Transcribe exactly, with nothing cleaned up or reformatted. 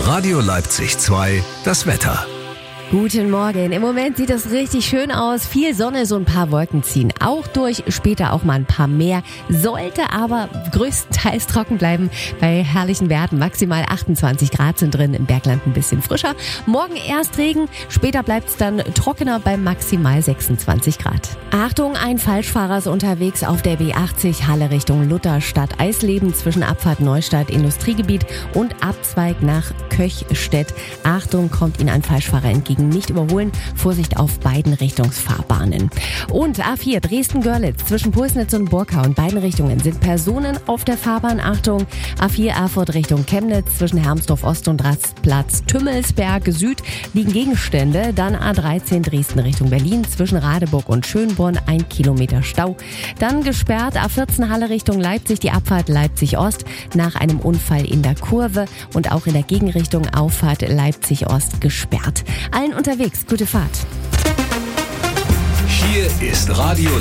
Radio Leipzig zwei, das Wetter. Guten Morgen. Im Moment sieht es richtig schön aus. Viel Sonne, so ein paar Wolken ziehen auch durch. Später auch mal ein paar mehr. Sollte aber größtenteils trocken bleiben. Bei herrlichen Werten maximal achtundzwanzig Grad sind drin. Im Bergland ein bisschen frischer. Morgen erst Regen. Später bleibt es dann trockener bei maximal sechsundzwanzig Grad. Achtung, ein Falschfahrer ist unterwegs auf der B achtzig Halle Richtung Lutherstadt. Eisleben zwischen Abfahrt Neustadt Industriegebiet und Abzweig nach Köchstedt. Achtung, kommt Ihnen ein Falschfahrer entgegen. Nicht überholen. Vorsicht auf beiden Richtungsfahrbahnen. Und A vier Dresden-Görlitz zwischen Pulsnitz und Burkau in beiden Richtungen sind Personen auf der Fahrbahn. Achtung, A vier Erfurt Richtung Chemnitz zwischen Hermsdorf Ost und Rastplatz Tümmelsberg Süd liegen Gegenstände. Dann A dreizehn Dresden Richtung Berlin zwischen Radeburg und Schönborn ein Kilometer Stau. Dann gesperrt A vierzehn Halle Richtung Leipzig die Abfahrt Leipzig Ost nach einem Unfall in der Kurve und auch in der Gegenrichtung Auffahrt Leipzig Ost gesperrt. Allen unterwegs, gute Fahrt. Hier ist Radio